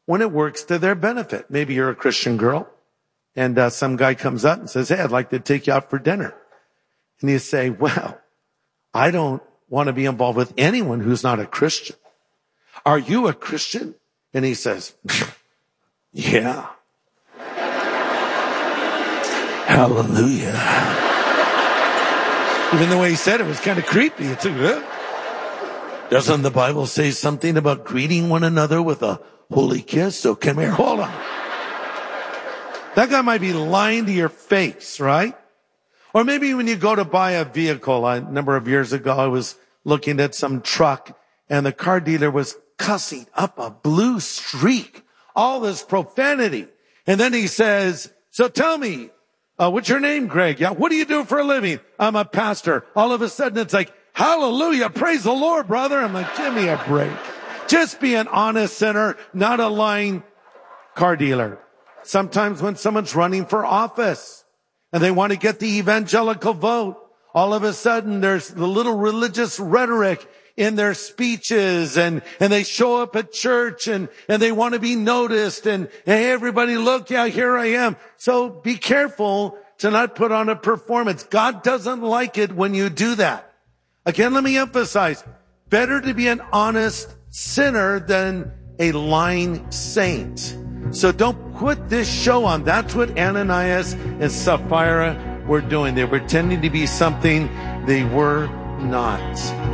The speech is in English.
when it works to their benefit. Maybe you're a Christian girl and some guy comes up and says, hey, I'd like to take you out for dinner. And you say, well, I don't want to be involved with anyone who's not a Christian. Are you a Christian? And he says, yeah. Hallelujah. Even the way he said it was kind of creepy. It's good. Doesn't the Bible say something about greeting one another with a holy kiss? So come here, hold on. That guy might be lying to your face, right? Or maybe when you go to buy a vehicle, a number of years ago, I was looking at some truck and the car dealer was cussing up a blue streak, all this profanity. And then he says, so tell me, what's your name, Greg? Yeah. What do you do for a living? I'm a pastor. All of a sudden it's like, hallelujah. Praise the Lord, brother. I'm like, give me a break. Just be an honest sinner, not a lying car dealer. Sometimes when someone's running for office and they want to get the evangelical vote, all of a sudden there's the little religious rhetoric in their speeches and they show up at church and they want to be noticed and hey, everybody look, yeah, here I am. So be careful to not put on a performance. God doesn't like it when you do that. Again, let me emphasize, better to be an honest sinner than a lying saint. So don't put this show on. That's what Ananias and Sapphira were doing. They were pretending to be something they were not.